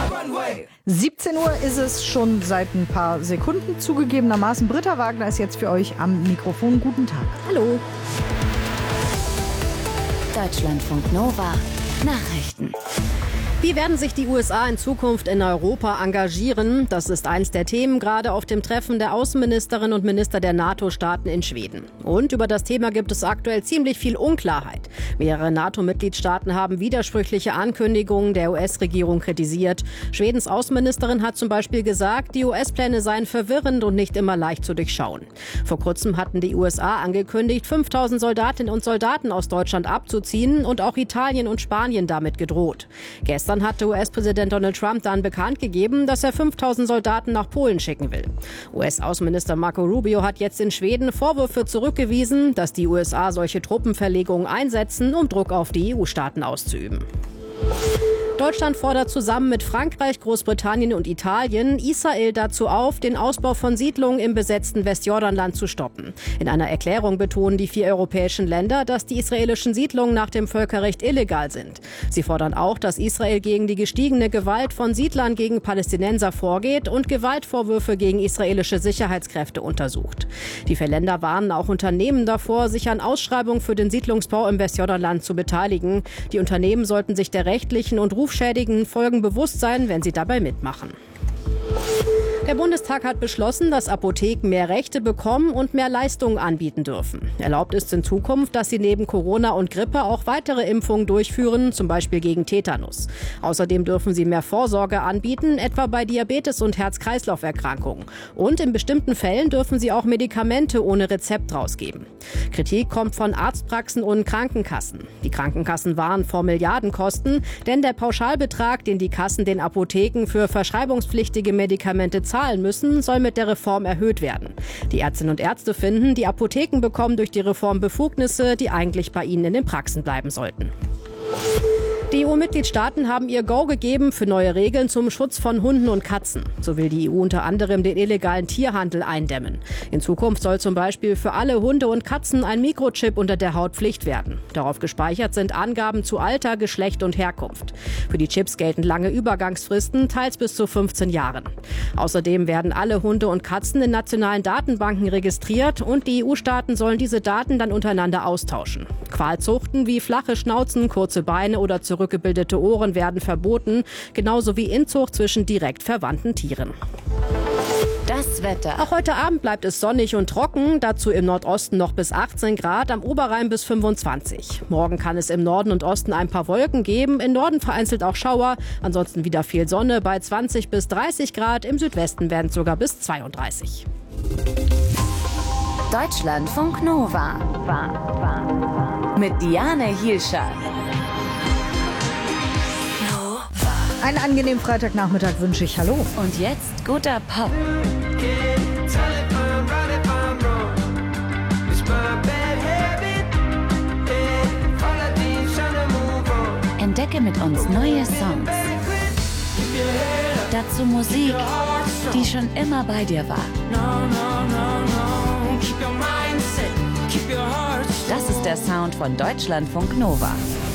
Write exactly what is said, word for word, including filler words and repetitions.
siebzehn Uhr ist es schon seit ein paar Sekunden zugegebenermaßen. Britta Wagner ist jetzt für euch am Mikrofon. Guten Tag. Hallo. Deutschlandfunk Nova Nachrichten. Wie werden sich die U S A in Zukunft in Europa engagieren? Das ist eins der Themen gerade auf dem Treffen der Außenministerinnen und Minister der NATO-Staaten in Schweden. Und über das Thema gibt es aktuell ziemlich viel Unklarheit. Mehrere NATO-Mitgliedstaaten haben widersprüchliche Ankündigungen der U S-Regierung kritisiert. Schwedens Außenministerin hat zum Beispiel gesagt, die U S-Pläne seien verwirrend und nicht immer leicht zu durchschauen. Vor kurzem hatten die U S A angekündigt, fünftausend Soldatinnen und Soldaten aus Deutschland abzuziehen und auch Italien und Spanien damit gedroht. Gestern hatte U S-Präsident Donald Trump dann bekannt gegeben, dass er fünftausend Soldaten nach Polen schicken will. U S-Außenminister Marco Rubio hat jetzt in Schweden Vorwürfe zurückgewiesen, dass die U S A solche Truppenverlegungen einsetzen, um Druck auf die E U-Staaten auszuüben. Deutschland fordert zusammen mit Frankreich, Großbritannien und Italien Israel dazu auf, den Ausbau von Siedlungen im besetzten Westjordanland zu stoppen. In einer Erklärung betonen die vier europäischen Länder, dass die israelischen Siedlungen nach dem Völkerrecht illegal sind. Sie fordern auch, dass Israel gegen die gestiegene Gewalt von Siedlern gegen Palästinenser vorgeht und Gewaltvorwürfe gegen israelische Sicherheitskräfte untersucht. Die vier Länder warnen auch Unternehmen davor, sich an Ausschreibungen für den Siedlungsbau im Westjordanland zu beteiligen. Die Unternehmen sollten sich der rechtlichen und rufschädigenden Folgen bewusst sein, wenn sie dabei mitmachen. Der Bundestag hat beschlossen, dass Apotheken mehr Rechte bekommen und mehr Leistungen anbieten dürfen. Erlaubt ist in Zukunft, dass sie neben Corona und Grippe auch weitere Impfungen durchführen, zum Beispiel gegen Tetanus. Außerdem dürfen sie mehr Vorsorge anbieten, etwa bei Diabetes und Herz-Kreislauf-Erkrankungen. Und in bestimmten Fällen dürfen sie auch Medikamente ohne Rezept rausgeben. Kritik kommt von Arztpraxen und Krankenkassen. Die Krankenkassen warnen vor Milliardenkosten, denn der Pauschalbetrag, den die Kassen den Apotheken für verschreibungspflichtige Medikamente zahlen müssen, soll mit der Reform erhöht werden. Die Ärztinnen und Ärzte finden, die Apotheken bekommen durch die Reform Befugnisse, die eigentlich bei ihnen in den Praxen bleiben sollten. Die E U-Mitgliedstaaten haben ihr Go gegeben für neue Regeln zum Schutz von Hunden und Katzen. So will die E U unter anderem den illegalen Tierhandel eindämmen. In Zukunft soll zum Beispiel für alle Hunde und Katzen ein Mikrochip unter der Haut Pflicht werden. Darauf gespeichert sind Angaben zu Alter, Geschlecht und Herkunft. Für die Chips gelten lange Übergangsfristen, teils bis zu fünfzehn Jahren. Außerdem werden alle Hunde und Katzen in nationalen Datenbanken registriert und die E U-Staaten sollen diese Daten dann untereinander austauschen. Qualzuchten wie flache Schnauzen, kurze Beine oder zurückgebildete Ohren werden verboten, genauso wie Inzucht zwischen direkt verwandten Tieren. Das Wetter. Auch heute Abend bleibt es sonnig und trocken, dazu im Nordosten noch bis achtzehn Grad, am Oberrhein bis fünfundzwanzig. Morgen kann es im Norden und Osten ein paar Wolken geben, im Norden vereinzelt auch Schauer, ansonsten wieder viel Sonne bei zwanzig bis dreißig Grad, im Südwesten werden es sogar bis zweiunddreißig. Deutschlandfunk Nova. Mit Diane Hielscher. Einen angenehmen Freitagnachmittag wünsche ich. Hallo. Und jetzt guter Pop. Entdecke mit uns neue Songs. Dazu Musik, die schon immer bei dir war. Das ist der Sound von Deutschlandfunk Nova.